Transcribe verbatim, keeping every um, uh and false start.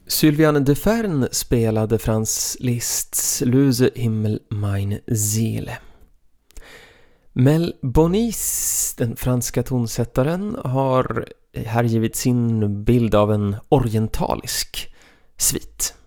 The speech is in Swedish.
Sylviane de Fern spelade Franz Liszts Löse Himmel meine Seele. Mel Bonis, den franska tonsättaren, har här givit sin bild av en orientalisk svit.